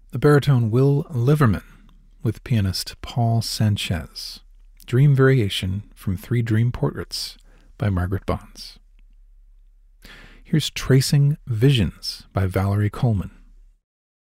the baritone Will Liverman with pianist Paul Sanchez. Dream Variation from Three Dream Portraits by Margaret Bonds. Here's Tracing Visions by Valerie Coleman.